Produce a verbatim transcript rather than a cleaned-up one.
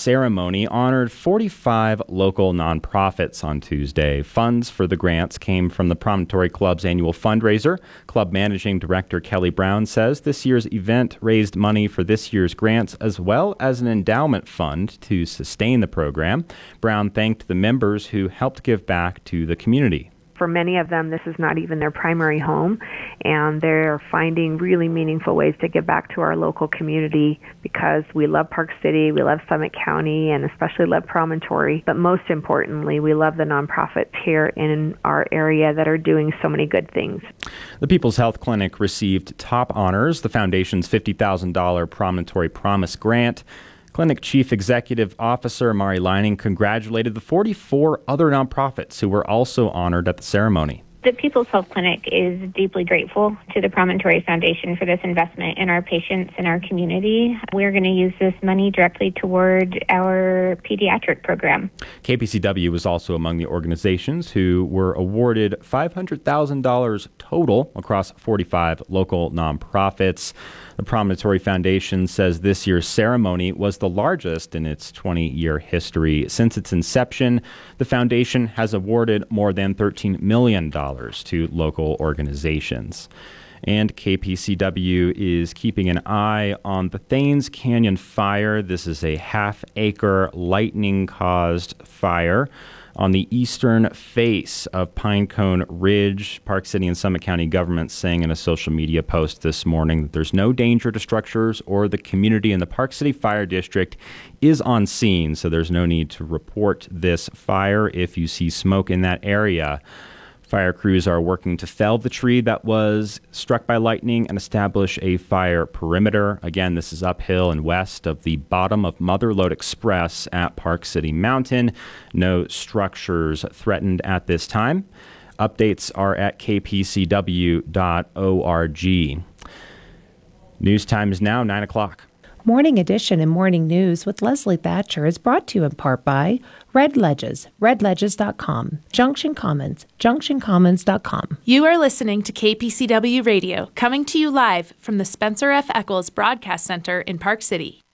ceremony honored forty-five local nonprofits on Tuesday. Funds for the grants came from the Promontory Club's annual fundraiser. Club Managing Director Kelly Brown says this year's event raised money for this year's grants as well as an endowment fund to sustain the program. Brown thanked the members who helped give back to the community. For many of them, this is not even their primary home, and they're finding really meaningful ways to give back to our local community because we love Park City, we love Summit County, and especially love Promontory. But most importantly, we love the nonprofits here in our area that are doing so many good things. The People's Health Clinic received top honors, the foundation's fifty thousand dollars Promontory Promise Grant. Clinic Chief Executive Officer Mari Leining congratulated the forty-four other nonprofits who were also honored at the ceremony. The People's Health Clinic is deeply grateful to the Promontory Foundation for this investment in our patients and our community. We're going to use this money directly toward our pediatric program. K P C W was also among the organizations who were awarded five hundred thousand dollars total across forty-five local nonprofits. The Promontory Foundation says this year's ceremony was the largest in its twenty-year history. Since its inception, the foundation has awarded more than thirteen million dollars to local organizations. And K P C W is keeping an eye on the Thanes Canyon fire. This is a half-acre lightning-caused fire on the eastern face of Pinecone Ridge. Park City and Summit County government saying in a social media post this morning that there's no danger to structures or the community, and the Park City Fire District is on scene, so there's no need to report this fire if you see smoke in that area. Fire crews are working to fell the tree that was struck by lightning and establish a fire perimeter. Again, this is uphill and west of the bottom of Mother Lode Express at Park City Mountain. No structures threatened at this time. Updates are at k p c w dot org. News time is now nine o'clock. Morning Edition and Morning News with Leslie Thatcher is brought to you in part by Red Ledges, red ledges dot com, Junction Commons, junction commons dot com. You are listening to K P C W Radio, coming to you live from the Spencer F. Eccles Broadcast Center in Park City.